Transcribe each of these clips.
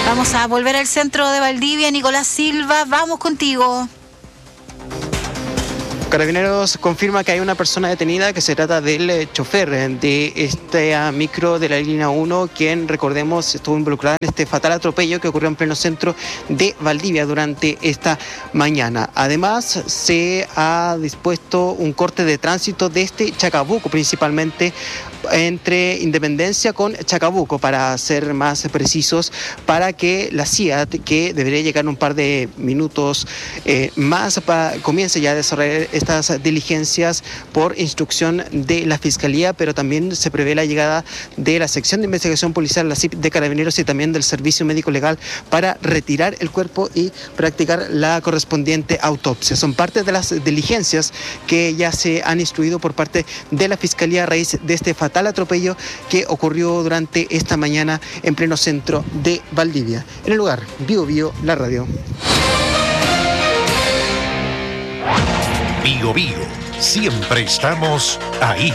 Vamos a volver al centro de Valdivia. Nicolás Silva, vamos contigo. Carabineros confirma que hay una persona detenida, que se trata del chofer de esta micro de la línea 1, quien, recordemos, estuvo involucrada en este fatal atropello que ocurrió en pleno centro de Valdivia durante esta mañana. Además, se ha dispuesto un corte de tránsito desde Chacabuco, principalmente entre Independencia con Chacabuco, para ser más precisos, para que la CIA, que debería llegar en un par de minutos más, comience ya a desarrollar estas diligencias por instrucción de la Fiscalía, pero también se prevé la llegada de la sección de investigación policial, la CIP de Carabineros, y también del Servicio Médico Legal para retirar el cuerpo y practicar la correspondiente autopsia. Son parte de las diligencias que ya se han instruido por parte de la Fiscalía a raíz de este fatal atropello que ocurrió durante esta mañana en pleno centro de Valdivia. En el lugar, Bio Bio, la radio. Bio Bio, siempre estamos ahí.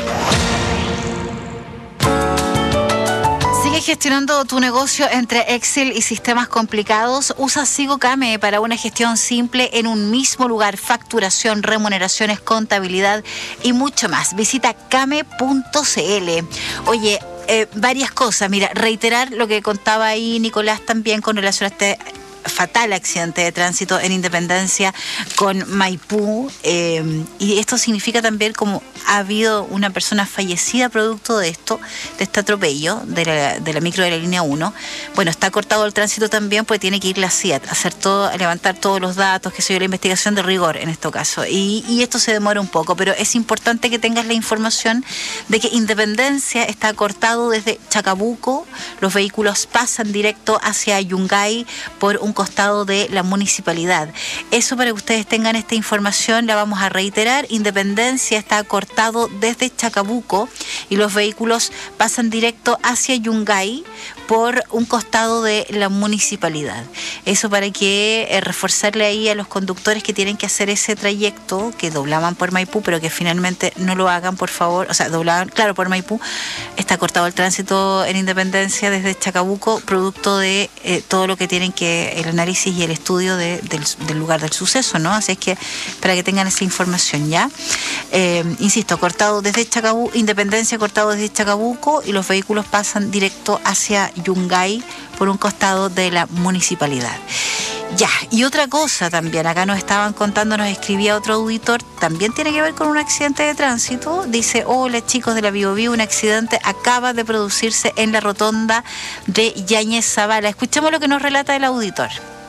Sigue gestionando tu negocio entre Excel y sistemas complicados. Usa SigoKame para una gestión simple en un mismo lugar. Facturación, remuneraciones, contabilidad y mucho más. Visita kame.cl. Oye, varias cosas. Mira, reiterar lo que contaba ahí Nicolás también con relación a este fatal accidente de tránsito en Independencia con Maipú, y esto significa también como ha habido una persona fallecida producto de esto, de este atropello de la micro de la línea 1. Bueno, está cortado el tránsito también, pues tiene que ir la CIA a hacer todo, a levantar todos los datos, que se la investigación de rigor en este caso, y esto se demora un poco, pero es importante que tengas la información de que Independencia está cortado desde Chacabuco. Los vehículos pasan directo hacia Yungay por un costado de la municipalidad. Eso, para que ustedes tengan esta información, la vamos a reiterar. Independencia está cortado desde Chacabuco y los vehículos pasan directo hacia Yungay por un costado de la municipalidad. Eso para que reforzarle ahí a los conductores que tienen que hacer ese trayecto, que doblaban por Maipú, pero que finalmente no lo hagan, por favor. O sea, doblaban, claro, por Maipú. Está cortado el tránsito en Independencia desde Chacabuco, producto de todo lo que tienen que, el análisis y el estudio del lugar del suceso, ¿no? Así es que para que tengan esa información, ¿ya? Insisto, cortado desde Chacabuco, Independencia cortado desde Chacabuco, y los vehículos pasan directo hacia Yungay por un costado de la municipalidad. Ya, y otra cosa también, acá nos estaban contando, nos escribía otro auditor, también tiene que ver con un accidente de tránsito. Dice: hola chicos de la Bio Bio, un accidente acaba de producirse en la rotonda de Yáñez Zavala. Escuchemos lo que nos relata el auditor.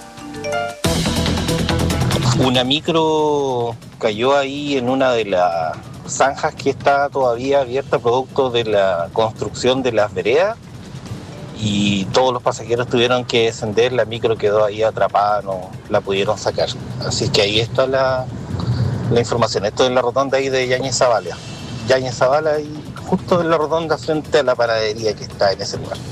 Una micro cayó ahí en una de las zanjas que está todavía abierta producto de la construcción de las veredas, y todos los pasajeros tuvieron que descender. La micro quedó ahí atrapada, no la pudieron sacar. Así que ahí está la información. Esto es la rotonda ahí de Yáñez Zavala. Yáñez Zavala, y justo en la rotonda frente a la panadería que está en ese lugar.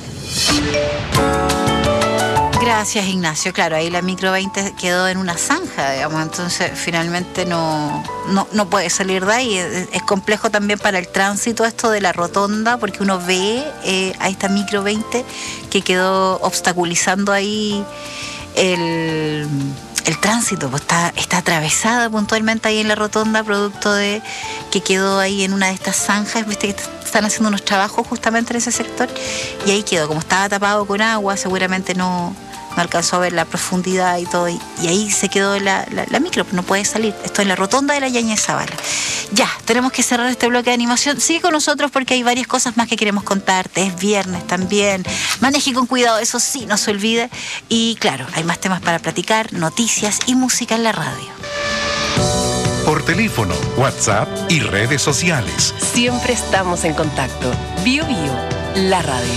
Gracias, Ignacio. Claro, ahí la micro 20 quedó en una zanja, digamos, entonces finalmente no puede salir de ahí. Es complejo también para el tránsito esto de la rotonda, porque uno ve a esta micro 20 que quedó obstaculizando ahí el tránsito, pues está atravesada puntualmente ahí en la rotonda, producto de que quedó ahí en una de estas zanjas, viste que están haciendo unos trabajos justamente en ese sector, y ahí quedó, como estaba tapado con agua, seguramente no alcanzó a ver la profundidad y todo, y ahí se quedó la micro, no puede salir. Esto es la rotonda de la Yáñez Zavala. Ya, tenemos que cerrar este bloque de animación. Sigue con nosotros porque hay varias cosas más que queremos contarte. Es viernes también. Maneje con cuidado, eso sí, no se olvide. Y claro, hay más temas para platicar, noticias y música en la radio. Por teléfono, WhatsApp y redes sociales. Siempre estamos en contacto. Bio Bio, la radio.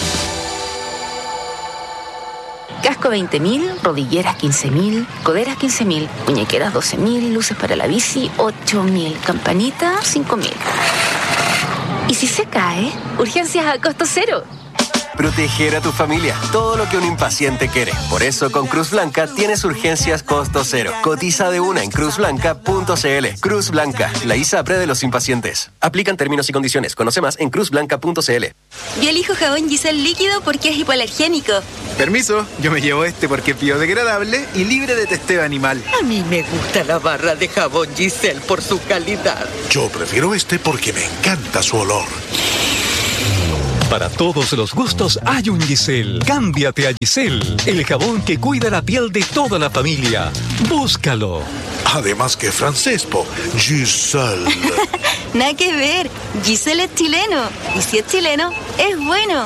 Casco 20.000, rodilleras 15.000, coderas 15.000, muñequeras 12.000, luces para la bici 8.000, campanita 5.000. ¿Y si se cae? Urgencias a costo cero. proteger a tu familia, todo lo que un impaciente quiere. Por eso con Cruz Blanca tienes urgencias costo cero. Cotiza de una en cruzblanca.cl. Cruz Blanca, la ISAPRE de los impacientes. Aplican términos y condiciones. Conoce más en cruzblanca.cl. Yo elijo jabón Giselle líquido porque es hipoalergénico. Permiso, yo me llevo este porque es biodegradable y libre de testeo animal. A mí me gusta la barra de jabón Giselle por su calidad. Yo prefiero este porque me encanta su olor. Para todos los gustos hay un Giselle. Cámbiate a Giselle, el jabón que cuida la piel de toda la familia. Búscalo. Además que francés, Giselle. Nada que ver. Giselle es chileno. Y si es chileno, es bueno.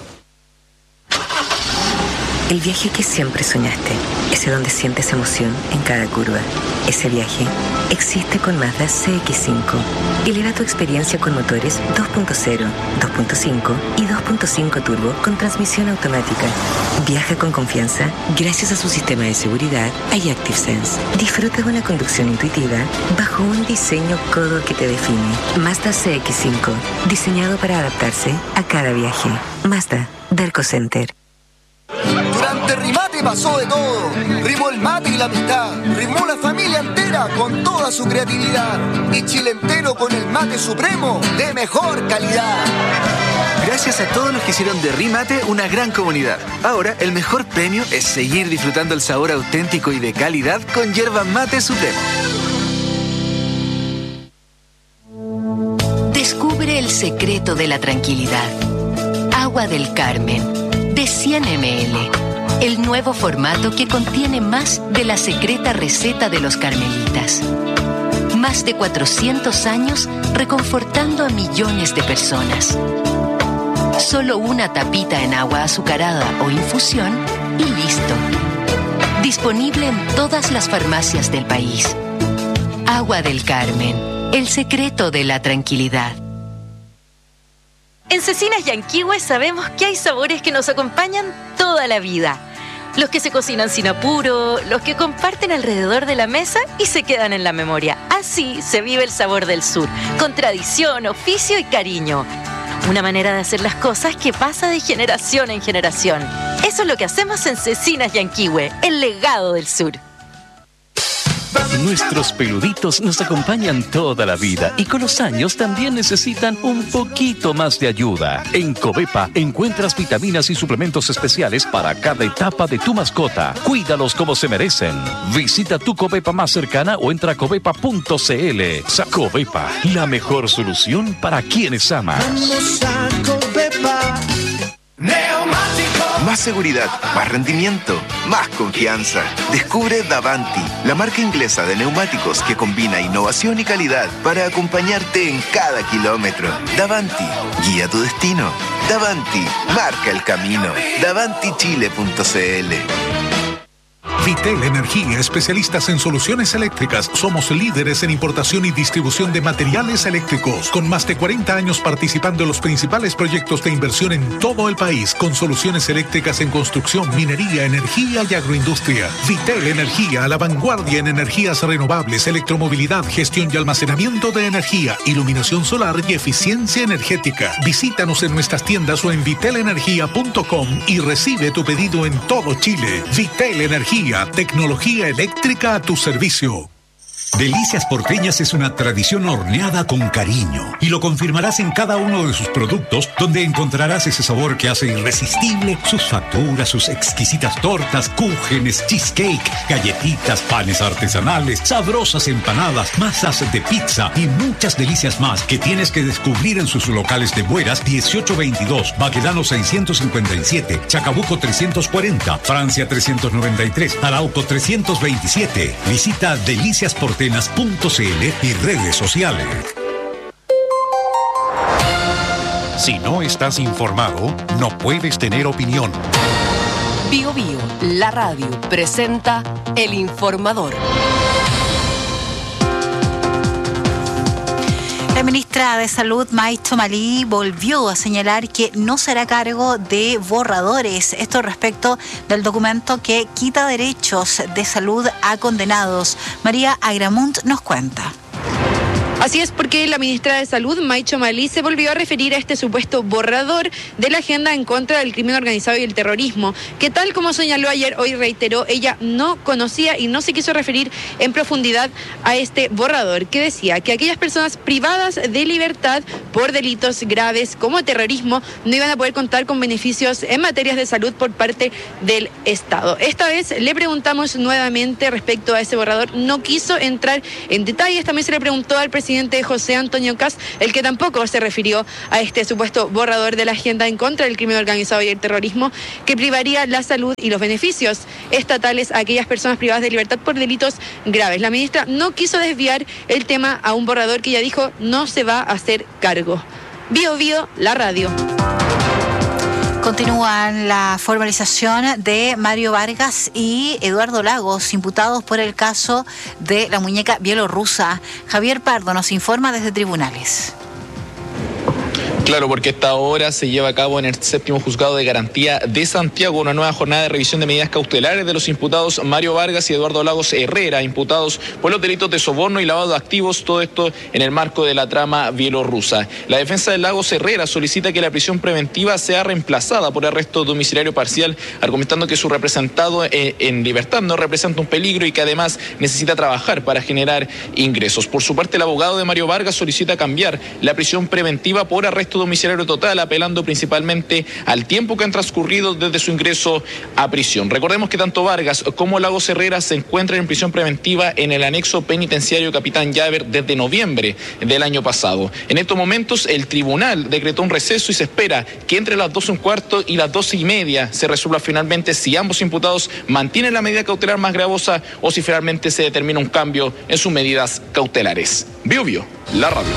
El viaje que siempre soñaste, ese donde sientes emoción en cada curva. Ese viaje existe con Mazda CX-5. Eleva tu experiencia con motores 2.0, 2.5 y 2.5 turbo con transmisión automática. Viaja con confianza gracias a su sistema de seguridad iActive Sense. Disfruta de una conducción intuitiva bajo un diseño codo que te define. Mazda CX-5, diseñado para adaptarse a cada viaje. Mazda, Derco Center. Durante Rimate pasó de todo. Rimó el mate y la amistad. Rimó la familia entera con toda su creatividad. Y Chile entero con el mate supremo de mejor calidad. Gracias a todos los que hicieron de Rimate una gran comunidad. Ahora, el mejor premio es seguir disfrutando el sabor auténtico y de calidad con yerba mate supremo. Descubre el secreto de la tranquilidad. Agua del Carmen. De 100 ml, el nuevo formato que contiene más de la secreta receta de los carmelitas. Más de 400 años reconfortando a millones de personas. Solo una tapita en agua azucarada o infusión y listo. Disponible en todas las farmacias del país. Agua del Carmen, el secreto de la tranquilidad. En Cecinas Yanquihue sabemos que hay sabores que nos acompañan toda la vida. Los que se cocinan sin apuro, los que comparten alrededor de la mesa y se quedan en la memoria. Así se vive el sabor del sur, con tradición, oficio y cariño. Una manera de hacer las cosas que pasa de generación en generación. Eso es lo que hacemos en Cecinas Yanquihue, el legado del sur. Nuestros peluditos nos acompañan toda la vida y con los años también necesitan un poquito más de ayuda. En Covepa encuentras vitaminas y suplementos especiales para cada etapa de tu mascota. Cuídalos como se merecen. Visita tu Covepa más cercana o entra a covepa.cl. Covepa, la mejor solución para quienes amas. Vamos a Covepa. Más seguridad, más rendimiento, más confianza. Descubre Davanti, la marca inglesa de neumáticos que combina innovación y calidad para acompañarte en cada kilómetro. Davanti, guía tu destino. Davanti, marca el camino. DavantiChile.cl. Vitel Energía, especialistas en soluciones eléctricas. Somos líderes en importación y distribución de materiales eléctricos, con más de 40 años participando en los principales proyectos de inversión en todo el país, con soluciones eléctricas en construcción, minería, energía y agroindustria. Vitel Energía, a la vanguardia en energías renovables, electromovilidad, gestión y almacenamiento de energía, iluminación solar y eficiencia energética. Visítanos en nuestras tiendas o en vitelenergia.com y recibe tu pedido en todo Chile. Vitel Energía, tecnología eléctrica a tu servicio. Delicias Porteñas es una tradición horneada con cariño y lo confirmarás en cada uno de sus productos, donde encontrarás ese sabor que hace irresistible sus facturas, sus exquisitas tortas, cúgenes, cheesecake, galletitas, panes artesanales, sabrosas empanadas, masas de pizza y muchas delicias más que tienes que descubrir en sus locales de Bueras 1822, Baquedano 657, Chacabuco 340, Francia 393, Arauco 327. Visita Delicias Porteñas.cl y redes sociales. Si no estás informado, no puedes tener opinión. Bio Bio, la radio, presenta El Informador. La ministra de Salud, May Tomalí, volvió a señalar que no se hará cargo de borradores. Esto respecto del documento que quita derechos de salud a condenados. María Agramunt nos cuenta. Así es, porque la ministra de Salud, Maicho Malí, se volvió a referir a este supuesto borrador de la agenda en contra del crimen organizado y el terrorismo, que tal como señaló ayer, hoy reiteró, ella no conocía y no se quiso referir en profundidad a este borrador, que decía que aquellas personas privadas de libertad por delitos graves como terrorismo no iban a poder contar con beneficios en materias de salud por parte del Estado. Esta vez le preguntamos nuevamente respecto a ese borrador, no quiso entrar en detalles. También se le preguntó al presidente José Antonio Kast, el que tampoco se refirió a este supuesto borrador de la agenda en contra del crimen organizado y el terrorismo, que privaría la salud y los beneficios estatales a aquellas personas privadas de libertad por delitos graves. La ministra no quiso desviar el tema a un borrador que ya dijo no se va a hacer cargo. Bio Bio, la radio. Continúa la formalización de Mario Vargas y Eduardo Lagos, imputados por el caso de la muñeca bielorrusa. Javier Pardo nos informa desde tribunales. Claro, porque esta hora se lleva a cabo en el 7º Juzgado de Garantía de Santiago una nueva jornada de revisión de medidas cautelares de los imputados Mario Vargas y Eduardo Lagos Herrera, imputados por los delitos de soborno y lavado de activos, todo esto en el marco de la trama bielorrusa. La defensa de Lagos Herrera solicita que la prisión preventiva sea reemplazada por arresto domiciliario parcial, argumentando que su representado en libertad no representa un peligro y que además necesita trabajar para generar ingresos. Por su parte, el abogado de Mario Vargas solicita cambiar la prisión preventiva por arresto domiciliario total, apelando principalmente al tiempo que han transcurrido desde su ingreso a prisión. Recordemos que tanto Vargas como Lagos Herrera se encuentran en prisión preventiva en el anexo penitenciario Capitán Llaver desde noviembre del año pasado. En estos momentos el tribunal decretó un receso y se espera que entre las 12:15 y las 12:30 se resuelva finalmente si ambos imputados mantienen la medida cautelar más gravosa o si finalmente se determina un cambio en sus medidas cautelares. Bio Bio, la radio.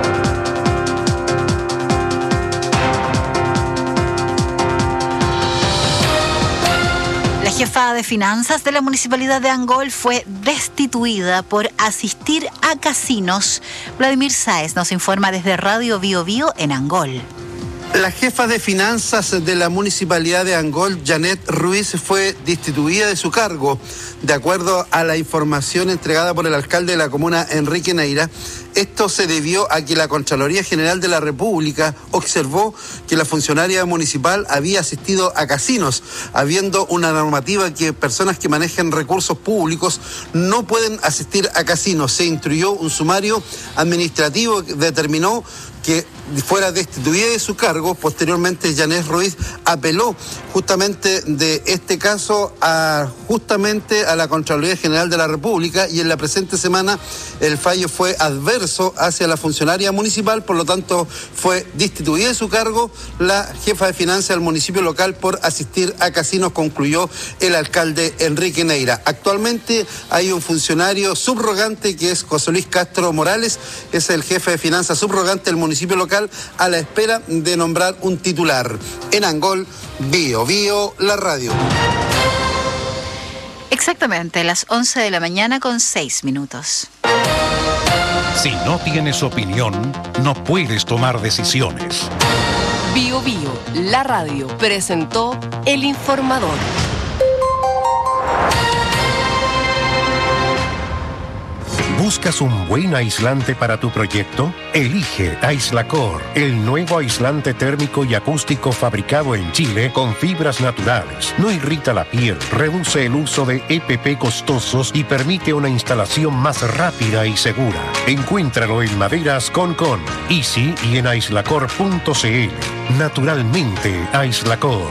La jefa de finanzas de la Municipalidad de Angol fue destituida por asistir a casinos. Vladimir Sáez nos informa desde Radio Bio Bio en Angol. La jefa de finanzas de la Municipalidad de Angol, Janet Ruiz, fue destituida de su cargo. De acuerdo a la información entregada por el alcalde de la comuna, Enrique Neira, esto se debió a que la Contraloría General de la República observó que la funcionaria municipal había asistido a casinos, habiendo una normativa que personas que manejan recursos públicos no pueden asistir a casinos. Se instruyó un sumario administrativo que determinó que fuera destituida de su cargo. Posteriormente, Janet Ruiz apeló justamente de este caso justamente a la Contraloría General de la República, y en la presente semana el fallo fue adverso hacia la funcionaria municipal, por lo tanto fue destituida de su cargo la jefa de finanzas del municipio local por asistir a casinos, concluyó el alcalde Enrique Neira. Actualmente hay un funcionario subrogante que es José Luis Castro Morales, es el jefe de finanzas subrogante del municipio local, a la espera de nombrar un titular. En Angol, Bio Bio, la radio. Exactamente, las 11 de la mañana con 6 minutos. Si no tienes opinión, no puedes tomar decisiones. Bio Bio, la radio, presentó El Informador. ¿Buscas un buen aislante para tu proyecto? Elige Aislacor, el nuevo aislante térmico y acústico fabricado en Chile con fibras naturales. No irrita la piel, reduce el uso de EPP costosos y permite una instalación más rápida y segura. Encuéntralo en Maderas Concon, Easy y en aislacor.cl. Naturalmente, Aislacor.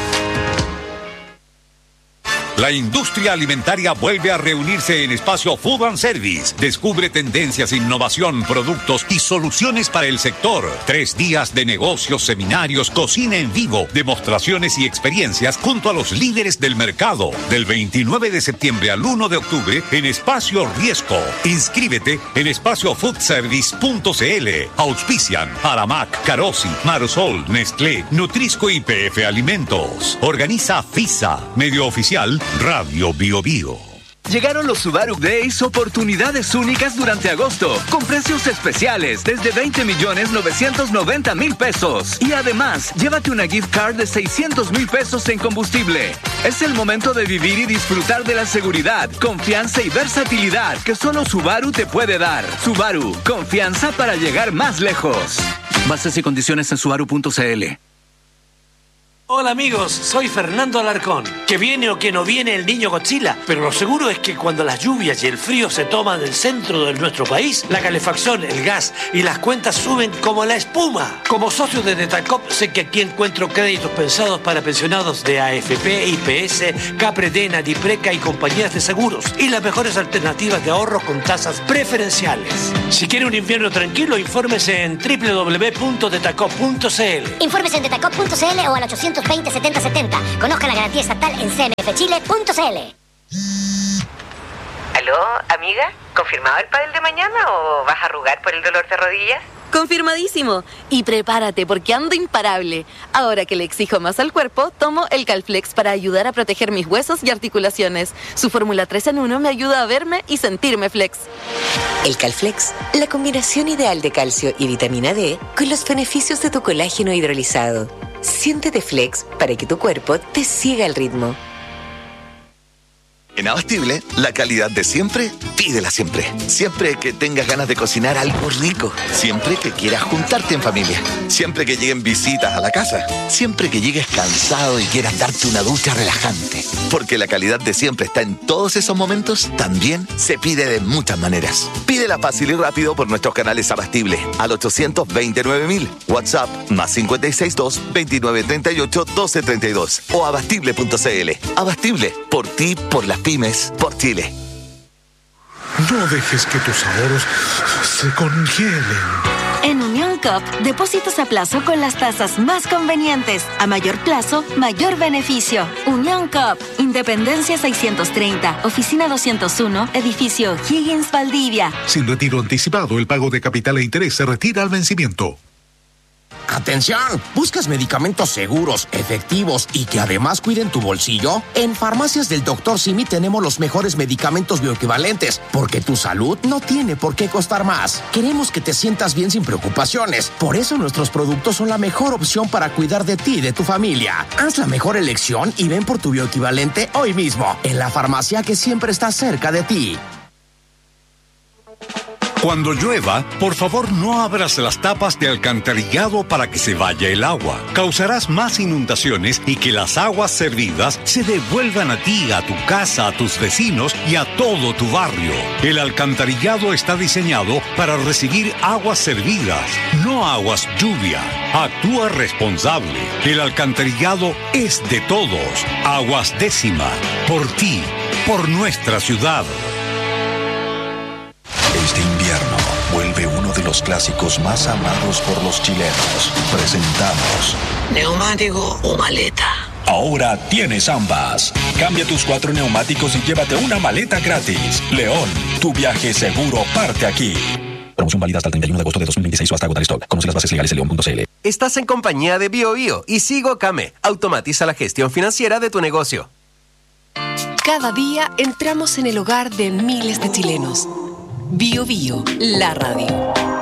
La industria alimentaria vuelve a reunirse en Espacio Food and Service. Descubre tendencias, innovación, productos y soluciones para el sector. 3 días de negocios, seminarios, cocina en vivo, demostraciones y experiencias junto a los líderes del mercado. Del 29 de septiembre al 1 de octubre en Espacio Riesco. Inscríbete en espaciofoodservice.cl. Auspician Aramac, Carosi, Marosol, Nestlé, Nutrisco y PF Alimentos. Organiza FISA, medio oficial Radio Bio Bio. Llegaron los Subaru Days, oportunidades únicas durante agosto, con precios especiales desde 20,990,000 pesos. Y además, llévate una gift card de 600,000 pesos en combustible. Es el momento de vivir y disfrutar de la seguridad, confianza y versatilidad que solo Subaru te puede dar. Subaru, confianza para llegar más lejos. Bases y condiciones en subaru.cl. Hola amigos, soy Fernando Alarcón. Que viene o que no viene el niño Godzilla, pero lo seguro es que cuando las lluvias y el frío se toman el centro de nuestro país, la calefacción, el gas y las cuentas suben como la espuma. Como socio de Detacop, sé que aquí encuentro créditos pensados para pensionados de AFP, IPS, Capredena, Dipreca y compañías de seguros, y las mejores alternativas de ahorro con tasas preferenciales. Si quiere un invierno tranquilo, infórmese en www.detacop.cl. Infórmese en detacop.cl o al 820-7070. Conozca la garantía estatal en cmfchile.cl. ¿Aló, amiga? ¿Confirmado el pádel de mañana o vas a arrugar por el dolor de rodillas? Confirmadísimo. Y prepárate porque ando imparable. Ahora que le exijo más al cuerpo, tomo el Calflex para ayudar a proteger mis huesos y articulaciones. Su fórmula 3 en 1 me ayuda a verme y sentirme flex. El Calflex, la combinación ideal de calcio y vitamina D con los beneficios de tu colágeno hidrolizado. Siéntete flex para que tu cuerpo te siga el ritmo. En Abastible, la calidad de siempre, pídela siempre. Siempre que tengas ganas de cocinar algo rico. Siempre que quieras juntarte en familia. Siempre que lleguen visitas a la casa. Siempre que llegues cansado y quieras darte una ducha relajante. Porque la calidad de siempre está en todos esos momentos, también se pide de muchas maneras. Pídela fácil y rápido por nuestros canales Abastible al 829.000. WhatsApp +562 2938 1232 o abastible.cl. Abastible, por ti, por las pymes, por Chile. No dejes que tus ahorros se congelen. En Unión Cop, depósitos a plazo con las tasas más convenientes. A mayor plazo, mayor beneficio. Unión Cop, Independencia 630, Oficina 201, Edificio Higgins, Valdivia. Sin retiro anticipado, el pago de capital e interés se retira al vencimiento. ¡Atención! ¿Buscas medicamentos seguros, efectivos y que además cuiden tu bolsillo? En Farmacias del Dr. Simi tenemos los mejores medicamentos bioequivalentes, porque tu salud no tiene por qué costar más. Queremos que te sientas bien sin preocupaciones. Por eso nuestros productos son la mejor opción para cuidar de ti y de tu familia. Haz la mejor elección y ven por tu bioequivalente hoy mismo, en la farmacia que siempre está cerca de ti. Cuando llueva, por favor no abras las tapas de alcantarillado para que se vaya el agua. Causarás más inundaciones y que las aguas servidas se devuelvan a ti, a tu casa, a tus vecinos y a todo tu barrio. El alcantarillado está diseñado para recibir aguas servidas, no aguas lluvia. Actúa responsable. El alcantarillado es de todos. Aguas Décima. Por ti, por nuestra ciudad. Este invierno vuelve uno de los clásicos más amados por los chilenos. Presentamos ¿neumático o maleta? Ahora tienes ambas. Cambia tus 4 neumáticos y llévate una maleta gratis. León, tu viaje seguro parte aquí. Promoción válida hasta el 31 de agosto de 2026 o hasta agotar stock. Conoce las bases legales en león.cl. Estás en compañía de BioBio y Sigo Came. Automatiza la gestión financiera de tu negocio. Cada día entramos en el hogar de miles de chilenos. Bio Bio, la radio.